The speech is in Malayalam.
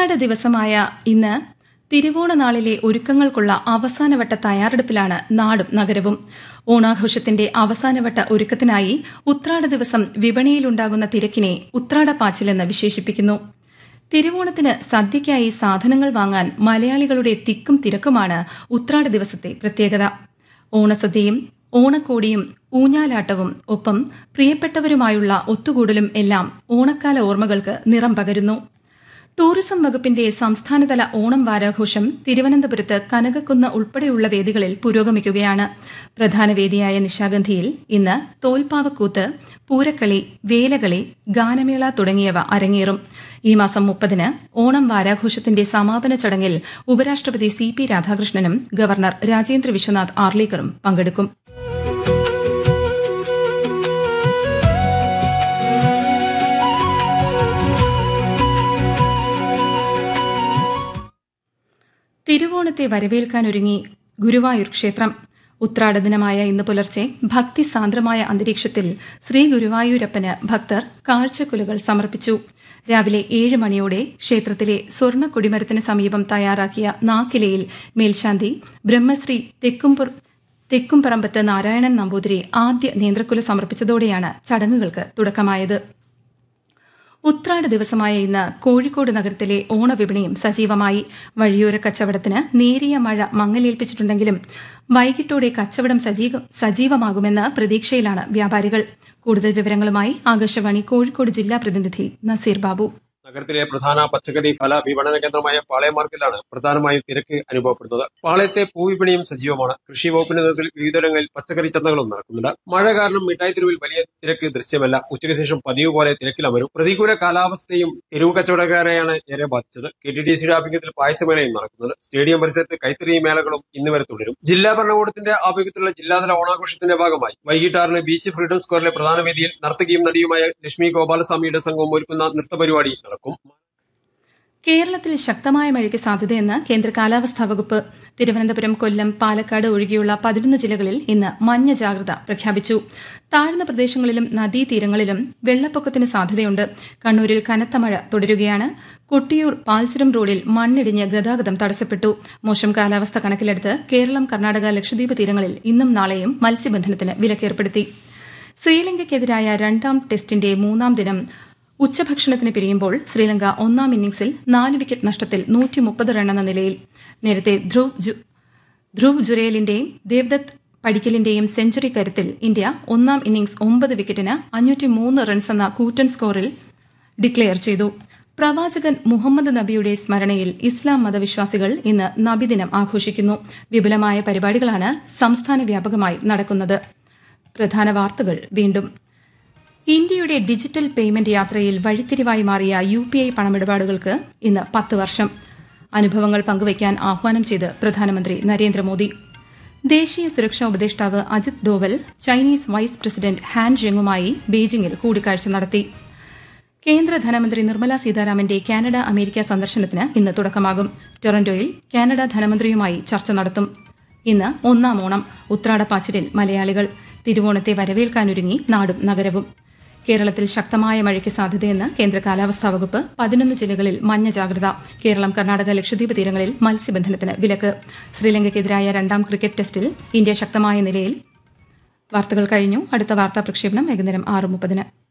ഉത്രാട ദിവസമായ ഇന്ന് തിരുവോണനാളിലെ ഒരുക്കങ്ങൾക്കുള്ള അവസാനവട്ട തയ്യാറെടുപ്പിലാണ് നാടും നഗരവും. ഓണാഘോഷത്തിന്റെ അവസാനവട്ട ഒരുക്കത്തിനായി ഉത്രാട ദിവസം വിപണിയിലുണ്ടാകുന്ന തിരക്കിനെ ഉത്രാടപ്പാച്ചിലെന്ന് വിശേഷിപ്പിക്കുന്നു. തിരുവോണത്തിന് സദ്യയ്ക്കായി സാധനങ്ങൾ വാങ്ങാൻ മലയാളികളുടെ തിക്കും തിരക്കുമാണ് ഉത്രാട ദിവസത്തെ പ്രത്യേകത. ഓണസദ്യയും ഓണക്കോടിയും ഊഞ്ഞാലാട്ടവും ഒപ്പം പ്രിയപ്പെട്ടവരുമായുള്ള ഒത്തുകൂടലും എല്ലാം ഓണക്കാല ഓർമ്മകൾക്ക് നിറം പകരുന്നു. ടൂറിസം വകുപ്പിന്റെ സംസ്ഥാനതല ഓണം വാരാഘോഷം തിരുവനന്തപുരത്ത് കനകക്കുന്ന് ഉൾപ്പെടെയുള്ള വേദികളിൽ പുരോഗമിക്കുകയാണ്. പ്രധാന വേദിയായ നിശാഗന്ധിയിൽ ഇന്ന് തോൽപ്പാവക്കൂത്ത്, പൂരക്കളി, വേലകളി, ഗാനമേള തുടങ്ങിയവ അരങ്ങേറും. ഈ മാസം 30-ന് ഓണം വാരാഘോഷത്തിന്റെ സമാപന ചടങ്ങിൽ ഉപരാഷ്ട്രപതി CP രാധാകൃഷ്ണനും ഗവർണർ രാജേന്ദ്ര വിശ്വനാഥ് ആർലേക്കറും പങ്കെടുക്കും. തിരുവോണത്തെ വരവേൽക്കാനൊരുങ്ങി ഗുരുവായൂർ ക്ഷേത്രം. ഉത്രാട ദിനമായ ഇന്ന് പുലർച്ചെ ഭക്തിസാന്ദ്രമായ അന്തരീക്ഷത്തിൽ ശ്രീ ഗുരുവായൂരപ്പന് ഭക്തർ കാഴ്ചക്കുലകൾ സമർപ്പിച്ചു. രാവിലെ 7 മണിയോടെ ക്ഷേത്രത്തിലെ സ്വർണ്ണ കൊടിമരത്തിന് സമീപം തയ്യാറാക്കിയ നാക്കിലയിൽ മേൽശാന്തി ബ്രഹ്മശ്രീ തെക്കുംപറമ്പത്ത് നാരായണൻ നമ്പൂതിരി ആദ്യ നേന്ത്രക്കുല സമർപ്പിച്ചതോടെയാണ് ചടങ്ങുകൾക്ക് തുടക്കമായത്. ഉത്രാട ദിവസമായ ഇന്ന് കോഴിക്കോട് നഗരത്തിലെ ഓണവിപണിയും സജീവമായി. വഴിയോര കച്ചവടത്തിന് നേരിയ മഴ മങ്ങലേൽപ്പിച്ചിട്ടുണ്ടെങ്കിലും വൈകിട്ടോടെ കച്ചവടം സജീവമാകുമെന്ന പ്രതീക്ഷയിലാണ് വ്യാപാരികൾ. കൂടുതൽ വിവരങ്ങളുമായി ആകാശവാണി കോഴിക്കോട് ജില്ലാ പ്രതിനിധി നസീർ ബാബു. നഗരത്തിലെ പ്രധാന പച്ചക്കറി ഫല വിപണന കേന്ദ്രമായ പാളയം മാർക്കറ്റിലാണ് പ്രധാനമായും തിരക്ക് അനുഭവപ്പെടുന്നത്. പാളയത്തെ പൂവിപണിയും സജീവമാണ്. കൃഷി വകുപ്പിന്റെ നേതൃത്വത്തിൽ വിവിധയിടങ്ങളിൽ പച്ചക്കറി ചന്തകളും നടക്കുന്നുണ്ട്. മഴ കാരണം മിഠായി തെരുവിൽ വലിയ തിരക്ക് ദൃശ്യമല്ല. ഉച്ചയ്ക്ക് ശേഷം പതിവ് പോലെ തിരക്കിലമരും. പ്രതികൂല കാലാവസ്ഥയും തെരുവ് കച്ചവടക്കാരെയാണ് ഏറെ ബാധിച്ചത്. KTDCയുടെ ആഭിമുഖ്യത്തിൽ പായസമേളയും നടക്കുന്നത്. സ്റ്റേഡിയം പരിസരത്ത് കൈത്തറി മേളകളും ഇന്ന് വരെ തുടരും. ജില്ലാ ഭരണകൂടത്തിന്റെ ആഭിമുഖ്യത്തിലുള്ള ജില്ലാതല ഓണാഘോഷത്തിന്റെ ഭാഗമായി വൈകിട്ട് 6-ന് ബീച്ച് ഫ്രീഡം സ്ക്വയറിലെ പ്രധാന വേദിയിൽ നർത്തകിയും നടിയുമായ ലക്ഷ്മി ഗോപാലസ്വാമിയുടെ സംഘവും ഒരുക്കുന്ന നൃത്തപരിപാടി നടക്കും. കേരളത്തിൽ ശക്തമായ മഴയ്ക്ക് സാധ്യതയെന്ന് കേന്ദ്ര കാലാവസ്ഥാ വകുപ്പ്. തിരുവനന്തപുരം, കൊല്ലം, പാലക്കാട് ഒഴികെയുള്ള 11 ജില്ലകളിൽ ഇന്ന് മഞ്ഞ ജാഗ്രത പ്രഖ്യാപിച്ചു. താഴ്ന്ന പ്രദേശങ്ങളിലും നദീതീരങ്ങളിലും വെള്ളപ്പൊക്കത്തിന് സാധ്യതയുണ്ട്. കണ്ണൂരിൽ കനത്ത മഴ തുടരുകയാണ്. കൊട്ടിയൂർ പാൽച്ചുരം റോഡിൽ മണ്ണിടിഞ്ഞ് ഗതാഗതം തടസ്സപ്പെട്ടു. മോശം കാലാവസ്ഥ കണക്കിലെടുത്ത് കേരളം, കർണാടക, ലക്ഷദ്വീപ് തീരങ്ങളിൽ ഇന്നും നാളെയും മത്സ്യബന്ധനത്തിന് വിലക്കേർപ്പെടുത്തി. ശ്രീലങ്കയ്ക്കെതിരായ 2ാം ടെസ്റ്റിന്റെ 3ാം ദിനം ഉച്ചഭക്ഷണത്തിന് പിരിയുമ്പോൾ ശ്രീലങ്ക 1ാം ഇന്നിംഗ്സിൽ 4 വിക്കറ്റ് നഷ്ടത്തിൽ 130 റൺ എന്ന നിലയിൽ. നേരത്തെ ധ്രുവ് ജുരേലിന്റെയും ദേവ്ദത്ത് പടിക്കലിന്റെയും സെഞ്ചുറി കരുത്തിൽ ഇന്ത്യ 1ാം ഇന്നിംഗ്സ് 9 വിക്കറ്റിന് 503 റൺസ് എന്ന കൂറ്റൻ സ്കോറിൽ ഡിക്ലെയർ ചെയ്തു. പ്രവാചകൻ മുഹമ്മദ് നബിയുടെ സ്മരണയിൽ ഇസ്ലാം മതവിശ്വാസികൾ ഇന്ന് നബിദിനം ആഘോഷിക്കുന്നു. വിപുലമായ പരിപാടികളാണ് സംസ്ഥാന വ്യാപകമായി നടക്കുന്നത്. പ്രധാന വാർത്തകൾ വീണ്ടും. ഇന്ത്യയുടെ ഡിജിറ്റൽ പേയ്മെന്റ് യാത്രയിൽ വഴിത്തിരിവായി മാറിയ UPI പണമിടപാടുകൾക്ക് ഇന്ന് 10 വർഷം. അനുഭവങ്ങൾ പങ്കുവയ്ക്കാൻ ആഹ്വാനം ചെയ്ത് പ്രധാനമന്ത്രി നരേന്ദ്രമോദി. ദേശീയ സുരക്ഷാ ഉപദേഷ്ടാവ് Ajith Doval Chinese vice president Han ജെങ്ങുമായി ബീജിംഗിൽ കൂടിക്കാഴ്ച നടത്തി. കേന്ദ്ര ധനമന്ത്രി നിർമ്മല സീതാരാമന്റെ കാനഡ അമേരിക്ക സന്ദർശനത്തിന് ഇന്ന് തുടക്കമാകും. ടൊറന്റോയിൽ കാനഡ ധനമന്ത്രിയുമായി ചർച്ച നടത്തും. ഇന്ന് 1ാം ഓണം. ഉത്രാടപ്പാച്ചിലിൽ മലയാളികൾ. തിരുവോണത്തെ വരവേൽക്കാനൊരുങ്ങി നാടും നഗരവും. കേരളത്തിൽ ശക്തമായ മഴയ്ക്ക് സാധ്യതയെന്ന് കേന്ദ്ര കാലാവസ്ഥാ വകുപ്പ്. 11 ജില്ലകളിൽ മഞ്ഞ ജാഗ്രത. കേരളം, കർണാടക, ലക്ഷദ്വീപ് തീരങ്ങളിൽ മത്സ്യബന്ധനത്തിന് വിലക്ക്. ശ്രീലങ്കയ്ക്കെതിരായ 2ാം ക്രിക്കറ്റ് ടെസ്റ്റിൽ ഇന്ത്യ ശക്തമായ നിലയിൽ. വാർത്തകൾ കഴിഞ്ഞു. അടുത്ത വാർത്താ പ്രക്ഷേപണം വൈകുന്നേരം 6:30.